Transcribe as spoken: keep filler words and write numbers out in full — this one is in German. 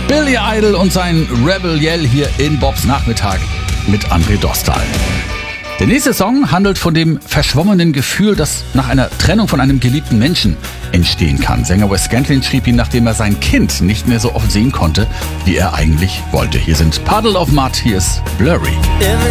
Billy Idol und sein Rebel Yell hier in Bobs Nachmittag mit André Dostal. Der nächste Song handelt von dem verschwommenen Gefühl, das nach einer Trennung von einem geliebten Menschen entstehen kann. Sänger Wes Scantlin schrieb ihn, nachdem er sein Kind nicht mehr so oft sehen konnte, wie er eigentlich wollte. Hier sind Puddle of Mudd, hier ist Blurry.